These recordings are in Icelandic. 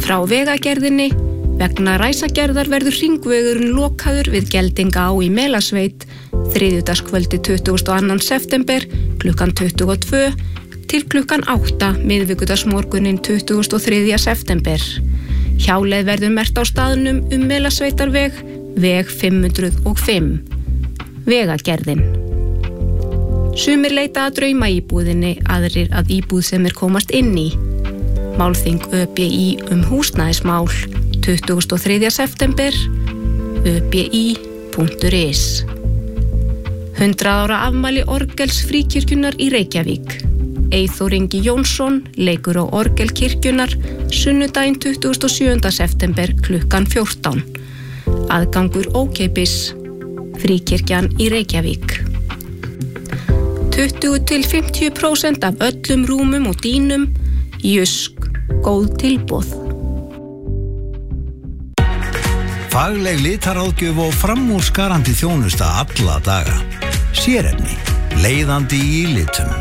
frá vegagerðinni. Vegna ræsagerðar verður hringvegurinn lokaður við Geldingaá í Melasveit þriðjudagskvöldi 22. september klukkan 22 til klukkan 8 miðvikudagsmorguninn 23. september. Hjáleið verður merkt á staðnum Melasveitarveg, veg 505. Vegagerðin. Sumir leita að draumaíbúðinni, aðrir að íbúð sem komast inn í. Málþing ÖBÍ húsnæðismál 23. september öbi.is 100 ára afmæli orgels fríkirkjunnar í Reykjavík. Eyþór Ingi Jónsson leikur á orgel kirkjunnar sunnudaginn 27. september klukkan 14. Aðgangur ókeypis. Fríkirkjan í Reykjavík. 20-50% af öllum rúmum og dýnum. Jusk, góð tilboð. Fagleg litaráðgjöf og framúrskarandi þjónusta alla daga. Sérefni, leiðandi í litum.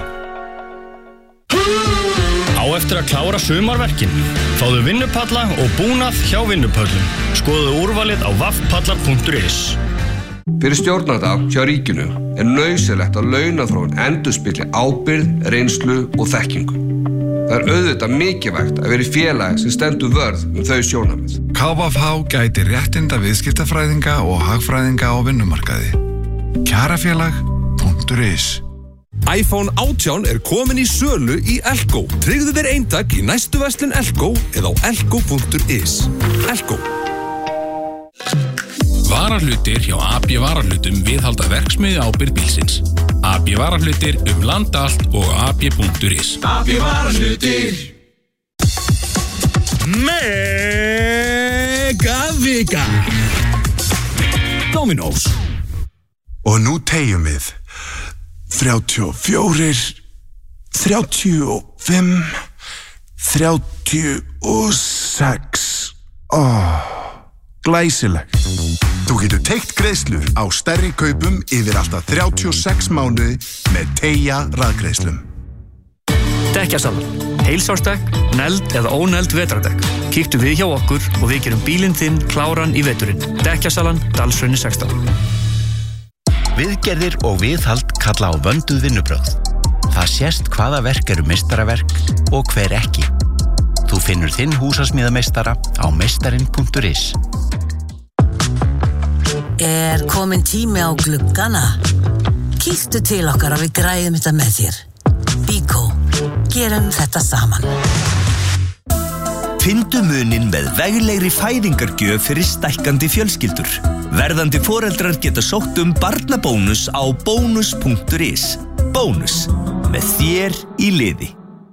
Á eftir að klára sumarverkin. Fáðu vinnupalla og búnað hjá vinnupöllum. Skoðu úrvalið á vaffpallar.is. Fyrir stjórnardag hjá ríkinu nauðsynlegt að launaþróun endurspegli ábyrgð, reynslu og þekkingu. Það auðvitað mikilvægt að vera í félagi sem stendur vörð þau sjónarmið. KVF gæti réttinda viðskiptafræðinga og hagfræðinga á vinnumarkaði. Kjarafélag.is. iPhone 18 komin í sölu í Elko. Tryggðu þér eintak í næstu verslun Elko eða á elko.is. Elko. Varahlutir hjá AB Varahlutum viðhalda verksmiðju ábyrgð bílsins. AB Varahlutir land allt og ab.is. AB Varahlutir. Megavika. Dominos. Og nú tegjum við 34, 35, 36. Glæsilegt. Þú getur teygt greiðslur á stærri kaupum yfir alltaf 36 mánuði með Teygja rafgreiðslum. Dekkjasalan. Heilsársdekk, neld eða óneld vetrardekk. Kíktu við hjá okkur og við gerum bílinn þinn kláran í veturinn. Dekkjasalan, Dalshrauni 16. Viðgerðir og viðhald kalla á vönduð vinnubrögð. Það sést hvaða verk eru meistaraverk og hver ekki. Þú finnur þinn húsasmíðameistara á meistarin.is. Komin tími á gluggana? Kíktu til okkar og við græðum þetta með þér. Bíkó, gerum þetta saman. Finndu muninn með veglegri fæðingargjöf fyrir stækkandi fjölskyldur. Verðandi foreldrar geta sótt barnabónus á bónus.is. Bónus, með þér í liði.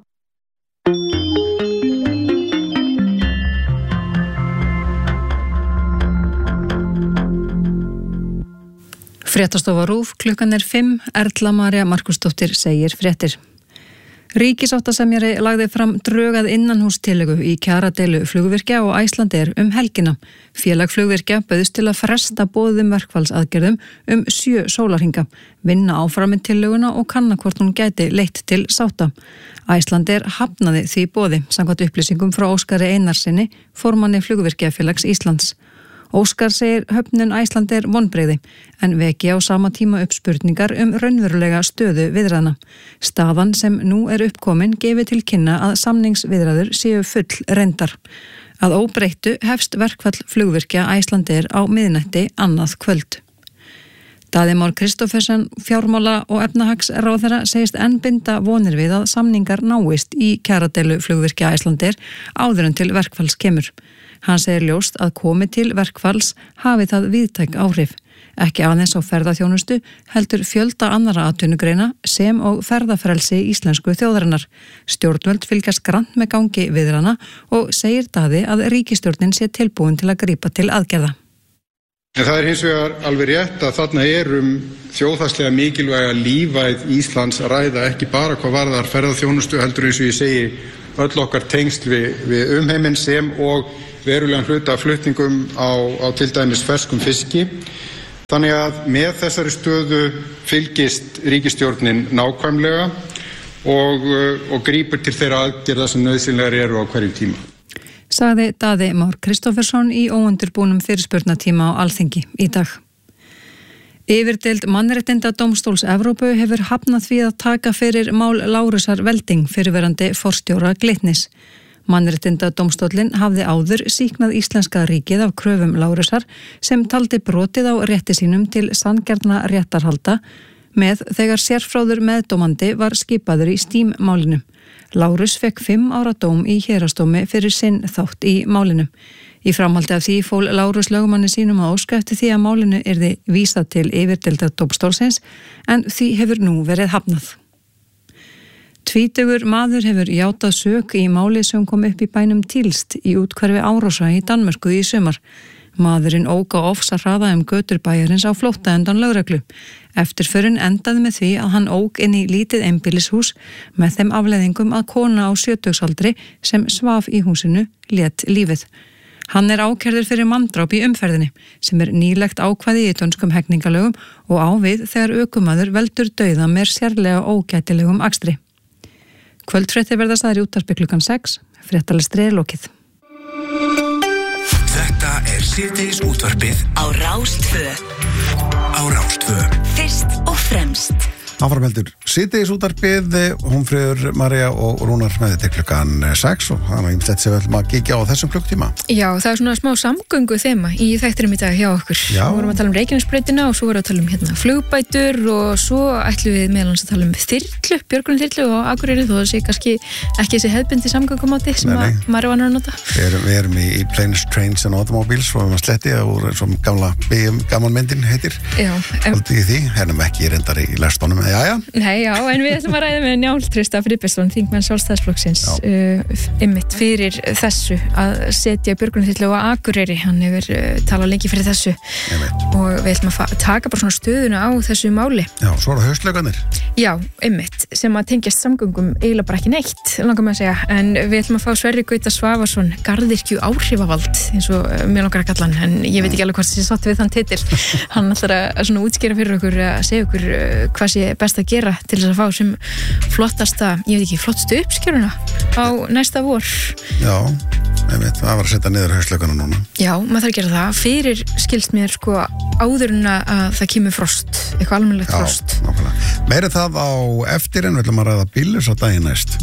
Fréttastofa RÚV, klukkan 5, Erla María Markusdóttir segir fréttir. Ríkissáttasemjari lagði fram drögað innanhústillögu í kjaradeilu Flugvirkja og Icelandair helgina. Félag Flugvirkja bauðst til að fresta boðum verkfallsaðgerðum 7 sólarhringa, vinna áfram með tillöguna og kanna hvort hún gæti leitt til sátta. Icelandair hafnaði því boði, samkvæmt upplýsingum frá Óskari Einarsinni, formanni Flugvirkjafélags Íslands. Óskar segir höfnun Icelandair vonbrigði, en veki á sama tíma upp spurningar raunverulega stöðu viðræðna. Staðan sem nú uppkomin gefi til kynna að samningsviðræður séu full reyndar. Að óbreyttu hefst verkfall Flugvirkja Icelandair á miðnætti annað kvöld. Daði Már Kristófersson, fjármála- og efnahagsráðherra, segist enn binda vonir við að samningar náist í kjaradeilu Flugvirkja Icelandair áður en til verkfalls kemur. Hann segir ljóst að komi til verkfalls hafi það víðtæk áhrif. Ekki aðeins á ferðaþjónustu, heldur fjölda annarra atvinnugreina sem og ferðafrelsi íslensku þjóðarinnar. Stjórnvöld fylgjast grannt með gangi viðræðna og segir Daði að ríkisstjórnin sé tilbúin til að grípa til aðgerða. En það hins vegar alveg rétt að þarna þjóðhagslega mikilvæga lífæð Íslands að ræða, ekki bara hvað varðar ferðaþjónustu, heldur eins og ég segi öll okkar tengsl við umheiminn sem og verulegan hluta af flutningum á til dæmis ferskum fiski. Þannig að með þessari stöðu fylgist ríkisstjórnin nákvæmlega og grípur til þeirra aðgerða sem nauðsynlegar eru á hverjum tíma. sagði Daði Már Kristófersson í óundirbúnum fyrirspurnatíma á Alþingi í dag. Yfirdeild Mannréttindadómstóls Evrópu hefur hafnað því að taka fyrir mál Lárusar Velding fyrrverandi forstjóra Glitnis. Mannréttindadómstóllinn hafði áður sýknað íslenska ríkið af kröfum Lárusar sem taldi brotið á rétti sínum til sanngjarna réttarhalda með þegar sérfróður meðdómandi var skipaður í Stím-málinu. Lárus fekk 5 ára dóm í héraðsdómi fyrir sinn þátt í málinu. Í framhaldi af því fól Lárus lögmanni sínum að óska eftir því að málinu yrði vísað til yfirdeildar dómstólsins en því hefur nú verið hafnað. 20 maður hefur játað sök í máli sem kom upp í bænum Tilst í úthverfi Árósa í Danmörku í sumar. Maðurinn ók á ofsahraða götur bæjarins á flótta undan lögreglu. Eftirförin endaði með því að hann ók inn í lítið einbýlishús með þeim afleiðingum að kona á 70-aldri sem svaf í húsinu lét lífið. Hann ákærður fyrir manndráp í umferðinni sem nýlegt ákvæði í dönskum hegningalögum og á við þegar ökumaður veldur dauða með sérlega ógætilegum akstri. Kvöldfréttir verða sagðar í útvarpi klukkan 6, fréttalestri lokið. Þetta síðdegis útvarpið á Rás 2. Fyrst og fremst. Áframheldur síðdegis útvarpið, Hólmfríður, María og Rúnar með þetta klukkan 6 og það ýmislegt sem við ætlum að kíkja á þessum klukktíma. Já, það svona smá samgöngu þema í þættinum í dag hjá okkur. Já. Við vorum að tala Reykjanesbrautina og svo vorum að tala flugbætur og svo ætlum við meðal annars að tala þyrlu, björgunarþyrlu og Akureyri þó það sé kannski ekki þessi hefðbundi samgöngumáti sem maður var að nota. Við erum í Planes, Trains and Automobiles og við erum að sletti og sem gaman myndin heitir. Já. Haldið í því, hernum ekki reyndar í lestónum. Nei, já, en við ætlum að ræða með Njál Trausta Friðbertsson, þingmann Sjálfstæðisflokksins, einmitt fyrir þessu að setja björgunarþyrlu á Akureyri. Hann hefur talað lengi fyrir þessu og við ætlum að taka bara svona stöðuna á þessu máli. Já, svo eru haustlaugarnir. Já, einmitt, sem að tengjast samgöngum eiginlega bara ekki neitt, langar mig að segja, en við ætlum að fá Sverrir Gauta Svavarsson, garðyrkju áhrifavald, eins og mér langar að kalla hann, en ég veit ekki alveg hvort þessi satt við þann titil. Hann ætlar að svona útskýra fyrir okkur, að segja okkur hvað sé best að gera til þess að fá sem flottasta, ég veit ekki, flottustu uppskjöruna á næsta vor. Já, einmitt, það var að setja niður haustlaugana núna. Já, maður þarf að gera það. Fyrir skilst mér sko áður en að það kemur frost, eitthvað almennilegt frost. Já, nákvæmlega. Meira það á eftir en við ætlum að ræða bílus á daginn næst.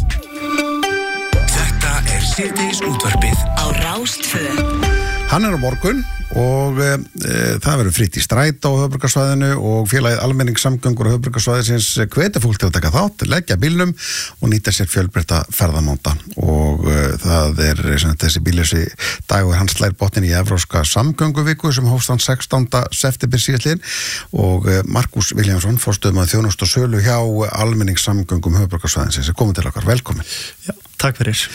Þetta síðdegis útvarpið á Rás 2. Hann á morgun og það verður fritt í strætó á höfuðborgarsvæðinu og félagið almenningssamgöngur á höfuðborgarsvæðisins hvetur fólk til að taka þátt, leggja bílnum og nýta sér fjölbreytta ferðamáta og það þessi bílösi dagur hann slær botnin í Evrópska samgönguviku sem hófst hann 16. september síðastliðinn og Markus Viljámsson, forstöðumaður þjónustu og sölu hjá almenningssamgöngum höfuðborgarsvæðisins er komið til okkar, velkomin. Já, takk fyrir.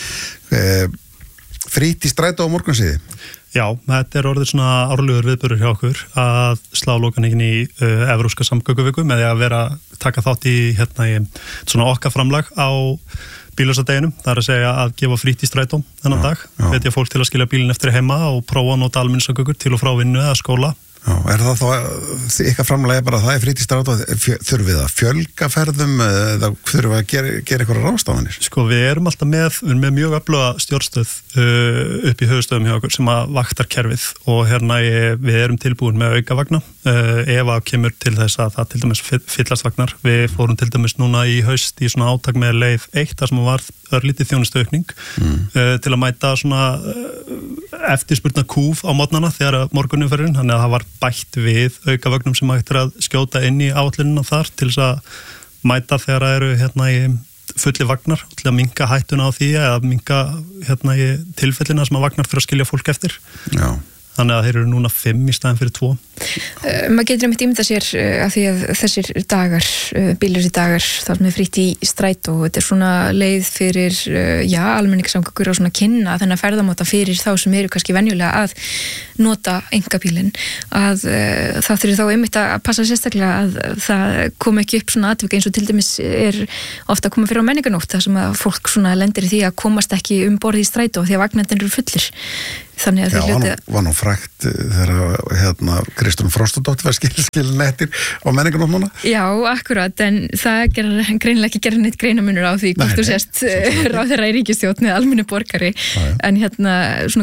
Fritt í strætó á morgunsíði? Já, þetta orðið svona árlegur viðburður hjá okkur að slá lokaningin í Evrópska samgönguviku með því að vera taka þátt í svona okkar framlag á bílausadeginum. Það að segja að gefa fritt í strætó þennan dag. Hvetja fólk til að skilja bílinn eftir heima og prófa að nota almenningssamgöngur til og frá vinnu eða skóla. Já, er það þá ykkar framlega bara það fritt í strætó, þurfum við að fjölga ferðum eða þurfum við að gera eitthvað ráðstafanir? Sko við erum alltaf með mjög öfluga stjórnstöð upp í höfuðstöðum hjá okkur sem að vaktar kerfið og við erum tilbúin með aukavagna ef að kemur til þess að það til dæmis fyllast vagnar. Við fórum til dæmis núna í haust í svona átak með leið 1 þar sem var örlítið þjónustuaukning til að mæta svona eftirspurna kúf á morgnana þegar morgunumferðin, þannig að það var bætt við aukavögnum sem hægt að skjóta inn í áætlunina þar til þess að mæta þegar það eru í fulli vagnar til að minnka hættuna á því eða minnka í tilfellina sem að vagnar fyrir að skilja fólk eftir. Já. Þannig að þeir eru núna 5 í staðin fyrir 2. Maður getur einmitt ímyndað sér að því að þessir dagar, bílausi dagar, þar sem fritt í strætó og þetta svona leið fyrir, almenningssamgöngur og svona kynna þennan ferðamáta fyrir þá sem eru kannski venjulega að nota einkabílinn, að það þurfi þá einmitt að passa sérstaklega að það kom ekki upp svona atvik eins og til dæmis ofta að koma fyrir á menninganótt þar sem að fólk svona lendir í því að komast ekki borð í strætó því að vagnarnir eru fullir. þannig að þið hljótið var nú frægt þegar Kristján Frostadóttir var skilin eftir á menningunum núna. Já, akkurat, en það greinilega ekki gera neitt greinamunur á því hvort þú sést ráðherra í ríkisstjórn eða almenni borgari, en svona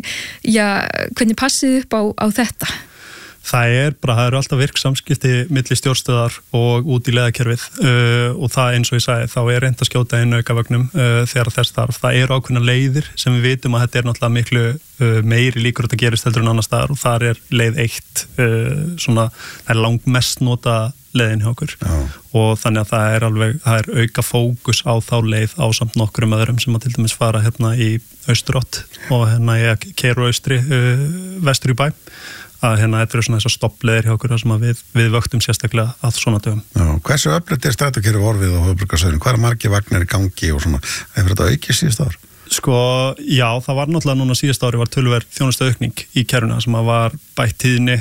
hvernig passið upp á þetta? Það eru alltaf virk samskipti milli stjórnstöðar og út í leiðakerfið og það eins og ég sagði, þá reynt að skjóta inn aukavögnum þegar þess þarf. Það eru ákveðna leiðir sem við vitum að þetta náttúrulega miklu meiri líkur að gerist heldur en annars staðar og þar leið 1 svona, það langmest nota leiðin hjá okkur og þannig að það er auka fókus á þá leið á samt nokkrum öðrum sem að til dæmis fara í austurátt og ég keyri austri vestur í bæ að þetta eru svona þessar stoppleiðir hjá okkur sem að við vöktum sérstaklega að svona dögum. Já, hversu öflugt strætókerfið orðið á höfuðborgarsvæðinu? Hvað margir vagnar í gangi og svona, hefur þetta aukið síðust ár? Sko, já, það var náttúrulega núna síðust ári var töluverð þjónustuaukning í kerfinu sem að var bætt tíðni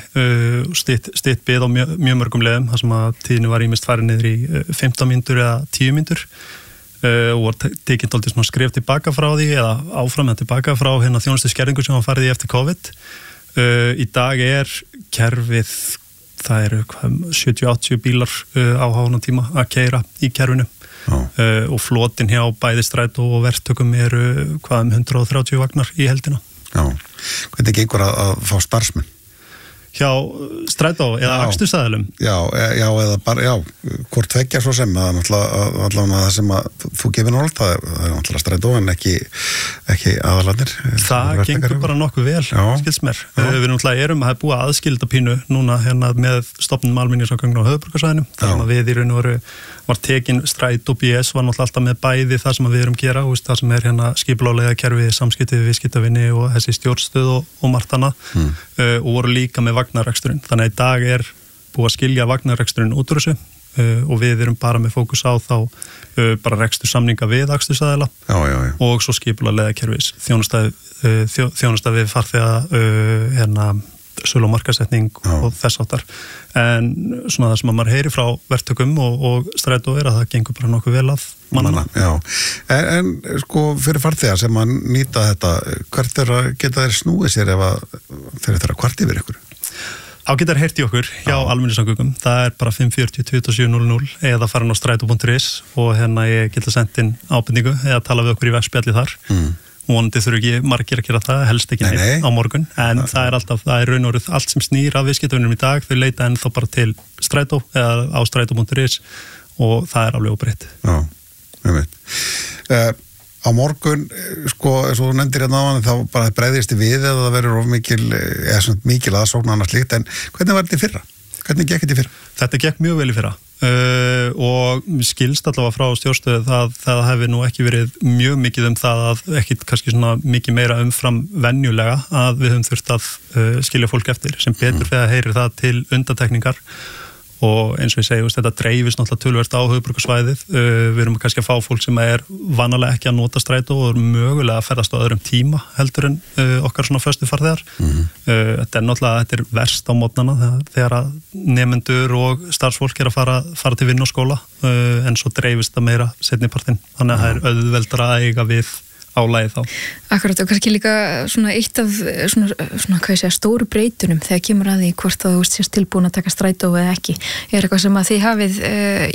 stitt bið á mjög mörgum leiðum þar sem að tíðni var ýmist farið niður í 15 mínútur eða 10 mínútur og var tekinn dálítið svona skref tilbaka frá því eða áfram tilbaka frá þjónustuskerðingu sem var farið í eftir COVID. Í dag kerfið, það eru 70-80 bílar á háannatíma að keyra í kerfinu og flotin hjá bæði strætó og verktökum eru 130 vagnar í heldina. Já, hvernig gengur að fá starfsmenn? Hjá strætó eða akstursæðilum? Já, eða bara, hvort tveggja svo sem, allavega það sem að þú gefur nált, það er náttúrulega strætó en ekki aðalarnir. Það gengur bara nokkuð vel, skilst mér. Við náttúrulega erum að búa aðskilda pínu núna með stofnum almenningssamgöngum á höfuðborgarsvæðinu, þar sem að við í raun og veru var tekin strætó BS var náttúrulega alltaf með bæði það sem við erum gera, það sem er skipulálega kerfi, samskipti við viðskiptavinni og þessi stjórnstöð og margt annað og voru líka með vagnarreksturinn. Þannig að í dag er búið að skilja vagnarreksturinn út úr þessu og við erum bara með fókus á þá bara rekstursamninga við akstursæðila og svo skipulálega kerfis þjónusta við farþega sölu og markaðssetning og þess áttar. En svona það sem að maður heyri frá verktökum og strætó að það gengur bara nokkuð vel að manna. Já, en sko fyrir farþega sem að nýta þetta, hvert geta þeir snúið sér ef þeir eru kvart yfir ykkur? Á geta þeir heyrt í okkur hjá almenningssamgöngum, það er bara 540 2700 eða fara inn á strætó.is og ég geta sendt inn ábendingu eða tala við okkur í vegspjalli þar. Vonandi þurfi ekki margir að gera það, helst ekki neitt á morgun, en það er raun og allt sem snýr af viðskiptavinnum í dag, þau leita ennþá bara til strætó eða á strætó.is og það er alveg óbreytt. Já, ég veit. Á morgun, sko, eins og þú nefndir áðan, þá bara bregðist við eða það verður of mikil aðsókn annars líkt, en hvernig var þetta í fyrra? Hvernig gekk þetta í fyrra? Þetta gekk mjög vel í fyrra. Og skilst allavega frá stjórnstöðu það hefði nú ekki verið mjög mikið það að ekki kannski svona mikið meira umfram venjulega að við höfum þurft að skilja fólk eftir sem betur þegar heyrir það til undantekningar og eins og ég segi, þetta dreifist náttúrulega töluvert á höfuðborgarsvæðið. Við erum kannski að fá fólk sem er vanalega ekki að nota strætó og er mögulega að ferðast á öðrum tíma heldur en okkar svona föstu farþegar. Þetta er náttúrulega, þetta er verst á mótnana þegar að nemendur og starfsfólk er að fara til vinnu og skóla en svo dreifist það meira seinnipartinn. Þannig að það er auðveldara að eiga við álægi þá. Akkurat og kannski líka svona eitt af svona stóru breytunum þegar kemur að því hvort að þú sést tilbúin að taka strætó eða ekki. Er eitthvað sem að þið hafið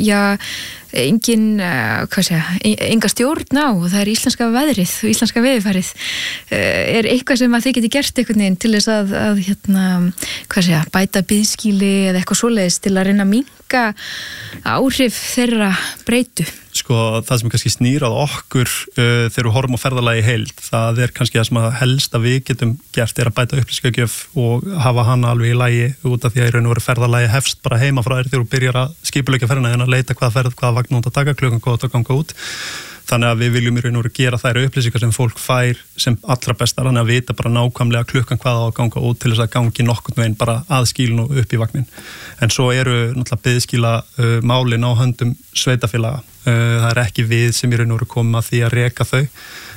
enga stjórn á og það er íslenska veðrið og íslenska veðurfarið. Er eitthvað sem að þið geti gert einhvern veginn til þess að bæta biðskýli eða eitthvað svoleiðis til að reyna að minnka áhrif þeirra breytu? Sko, það sem kannski snýr að okkur þegar við horfum á ferðalagi heild, það er kannski það sem að helst að við getum gert er að bæta upplýsingagjöf og hafa hana alveg í lagi út af því að í raun og veru ferðalagi hefst bara heima frá þér þegar þú byrjar að skipuleggja ferðina en að leita hvaða vagn þú átt að taka, klukkan hvað þú átt að ganga út. Þannig að við viljum í raun og veru gera þær upplýsingar sem fólk fær sem allra bestar, þannig að vita bara nákvæmlega klukkan hvað á að ganga út til þess að gangi nokkurn veginn bara að skílun og upp í vagnin. En svo eru náttúrulega biðskíla málin á höndum sveitarfélaga. Það er ekki við sem í raun og veru komum að því að reka þau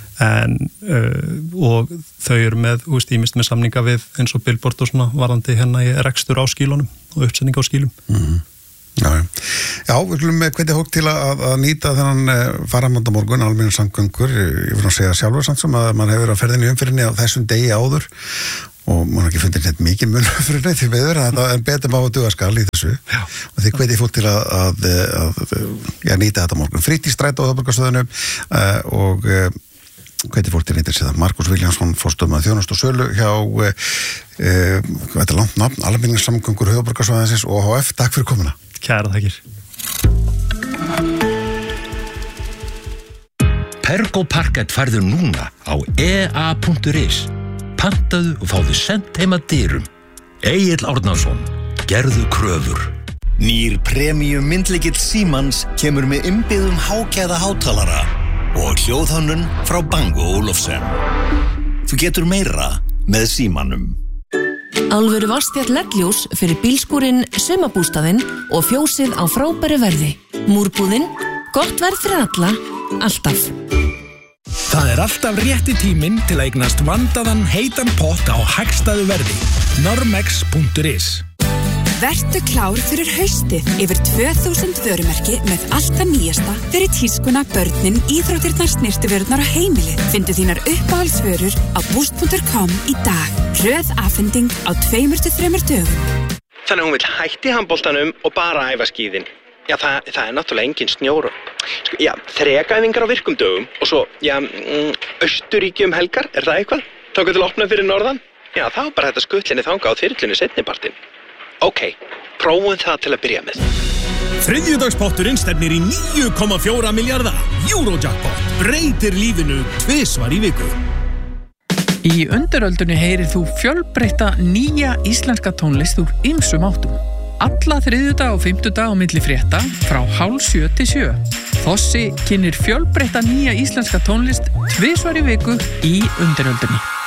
og þau eru með ýmist með samninga við eins og billboard og svona varðandi í rekstur á skílunum og uppsetning á skílum. Já, við viljum hvetja fólk til að nýta þennan faramóndamorgun, almenningssamgöngur. Ég vil nú segja sjálfur samt sem að mann hefur á ferðinni umferðinni á þessum degi áður og mann har ekki fundið neitt mikið mun fyrir neitt því veður, en það er betur má að duga skal í þessu. Já. Og því hvetja fólk til að nýta þetta morgun. Fritt í strætó á höfuðborgarsvæðinu og hvetja fólk til að nýta sér það. Markus Viljánsson, forstöðumaður þjónustu og sölu hjá hvað er langt nafn, almenningssamgöngur höfuðborgarsvæðisins og HF. Takk fyrir komuna. Kæra þakkir. Pergo Parkett færðu núna á ea.is. Pantaðu og fáðu sent heim að dyrum. Egill Árnason, gerðu kröfur. Nýr premium myndlykill Símans kemur með innbyggðum hágæða hátalara og hljóðhönnun frá Bang & Olufsen. Þú getur meira með Símanum. Alvöru Vatnsfjall LED-ljós fyrir bílskúrinn, sumabústaðinn og fjósið á frábæru verði. Múrbúðinn, gott verð fyrir alla, alltaf. Það er alltaf rétti tíminn til að eignast vandaðan heitan pott á hagstæðu verði. Normex.is. Vertu klár fyrir haustið yfir 2000 vörumerki með allt það nýjasta fyrir tískuna, börnin, íþróttirnar, snyrtivörurnar og heimilið. Findu þínar uppáhaldsvörur á boost.com í dag. Röð afhending á 2-3 dögum. Þannig hún vill hætti handboltanum og bara æfa skíðin. Já, það er náttúrulega engin snjór. Já, þrekæfingar á virkum dögum og svo, Austurríki helgar, er það eitthvað? Tóku til að opna fyrir norðan? Já, þá bara þetta skutlinni þanga á þyrlunni seinnipartinn. Ok, prófum það til að byrja með. Þriðjudagspotturinn stefnir í 9,4 milljarða. Eurojackpot breytir lífinu 2 í viku. Í undiröldunni heyrir þú fjölbreytta nýja íslenska tónlist úr ýmsum áttum. Alla þriðjudag og fimmtudag á milli frétta frá 6:30 til 7. Þossi kynnir fjölbreytta nýja íslenska tónlist 2 í viku í undiröldunni.